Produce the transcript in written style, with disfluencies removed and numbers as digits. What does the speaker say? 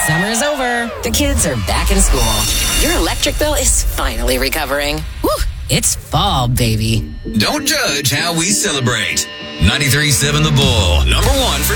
Summer is over. The kids are back in school. Your electric bill is finally recovering. Woo! It's fall, baby. Don't judge how we celebrate. 93.7 The Bull, number one for